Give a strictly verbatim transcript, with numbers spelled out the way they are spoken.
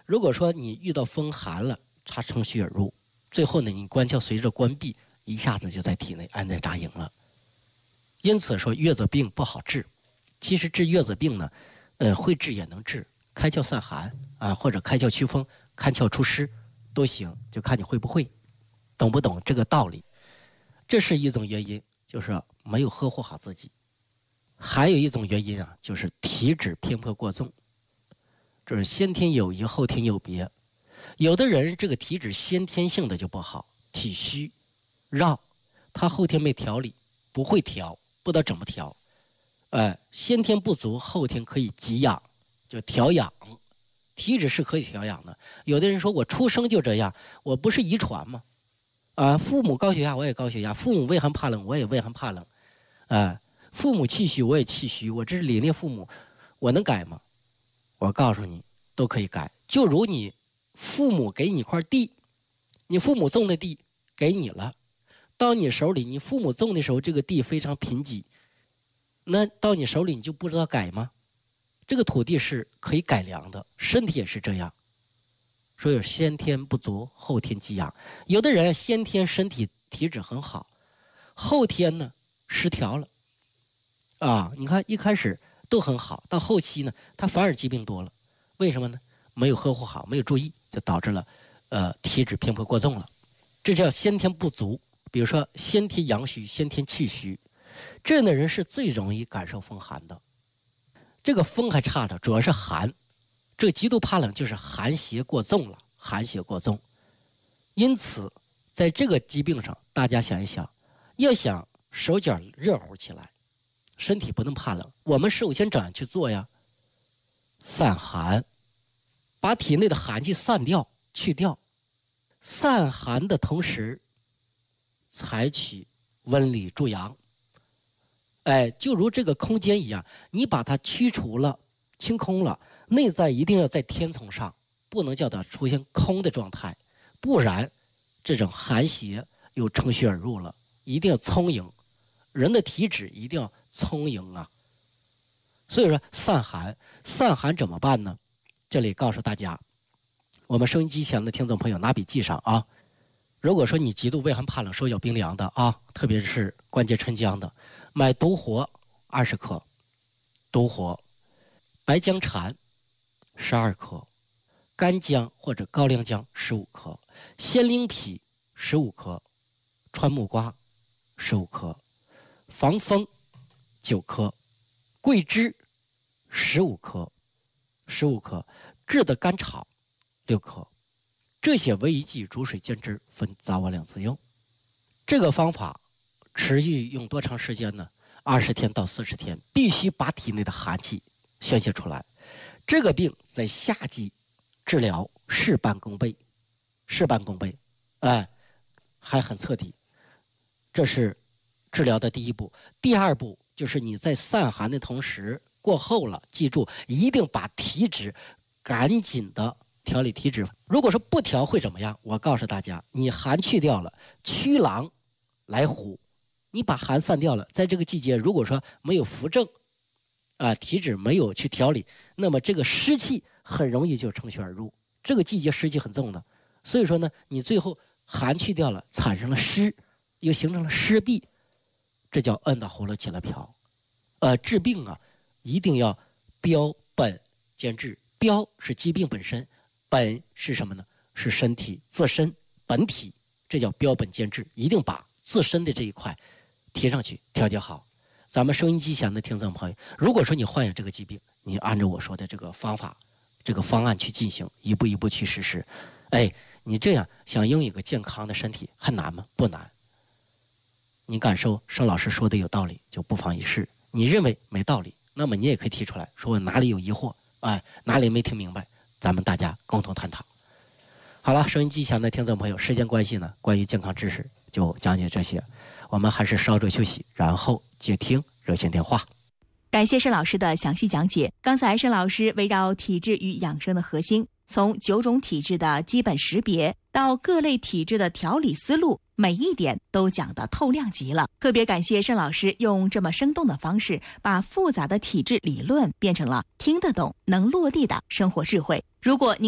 如果说你遇到风寒了，它乘虚而入，最后呢，你关窍随着关闭，一下子就在体内安在扎营了。因此说月子病不好治。其实治月子病呢，呃，会治也能治，开窍散寒啊，或者开窍祛风、看窍除湿都行，就看你会不会，懂不懂这个道理。这是一种原因，就是没有呵护好自己。还有一种原因啊，就是体质偏颇过重，这是先天有宜，后天有别。有的人这个体质先天性的就不好，体虚绕，他后天没调理，不会调，不知道怎么调。呃，先天不足，后天可以给养，就调养。体质是可以调养的。有的人说我出生就这样，我不是遗传吗？啊、呃，父母高血压我也高血压，父母畏寒怕冷我也畏寒怕冷，啊、呃，父母气虚我也气虚，我这是凛冽父母，我能改吗？我告诉你，都可以改。就如你父母给你一块地，你父母种的地给你了，到你手里，你父母种的时候这个地非常贫瘠。那到你手里你就不知道改吗？这个土地是可以改良的，身体也是这样。所以先天不足，后天给养。有的人先天身体体质很好，后天呢失调了啊！你看一开始都很好，到后期呢他反而疾病多了。为什么呢？没有呵护好，没有注意，就导致了呃体质偏颇过重了。这叫先天不足。比如说先天阳虚，先天气虚。这样的人是最容易感受风寒的。这个风还差着，主要是寒。这个极度怕冷就是寒邪过重了，寒邪过重。因此，在这个疾病上，大家想一想，要想手脚热乎起来，身体不能怕冷，我们首先怎样去做呀？散寒，把体内的寒气散掉、去掉。散寒的同时，采取温里助阳。哎，就如这个空间一样，你把它驱除了、清空了，内在一定要在天从上，不能叫它出现空的状态，不然这种寒邪又乘虚而入了，一定要充盈。人的体质一定要充盈啊。所以说散寒，散寒怎么办呢？这里告诉大家，我们收音机前的听众朋友拿笔记上啊。如果说你极度畏寒怕冷、手脚冰凉的啊，特别是关节沉僵的，买独活二十克，独活，白姜蝉十二克，干姜或者高粱姜十五克，鲜灵脾十五克，川木瓜十五克，防风九克，桂枝十五克，十五克，炙的甘草六克。这些为一剂，煮水煎汁，分早晚两次用。这个方法持续用多长时间呢？二十天到四十天，必须把体内的寒气宣泄出来。这个病在夏季治疗事半功倍，事半功倍，哎，还很彻底。这是治疗的第一步。第二步就是你在散寒的同时，过后了，记住一定把体质赶紧的调理体质。如果说不调会怎么样？我告诉大家，你寒去掉了，驱狼来虎，你把寒散掉了，在这个季节如果说没有扶正啊、呃，体质没有去调理，那么这个湿气很容易就乘虚而入。这个季节湿气很重的，所以说呢，你最后寒去掉了，产生了湿，又形成了湿痹，这叫摁到喉咙起了瓢。呃，治病啊，一定要标本兼治。标是疾病本身，本是什么呢？是身体自身本体，这叫标本兼治，一定把自身的这一块提上去，调节好。咱们收音机前的听众朋友，如果说你患有这个疾病，你按照我说的这个方法、这个方案去进行，一步一步去实施，哎，你这样想拥有一个健康的身体，很难吗？不难。你感受盛老师说的有道理，就不妨一试。你认为没道理，那么你也可以提出来，说我哪里有疑惑，哎，哪里没听明白，咱们大家共同探讨。好了，收音机前的听众朋友，时间关系呢，关于健康知识就讲解这些，我们还是稍作休息，然后接听热线电话。 感谢盛老师的详细讲解。刚才盛老师围绕体质与养生的核心，从九种体质的基本识别到各类体质的调理思路，每一点都讲得透亮极了。特别感谢盛老师用这么生动的方式，把复杂的体质理论变成了听得懂、能落地的生活智慧。如果您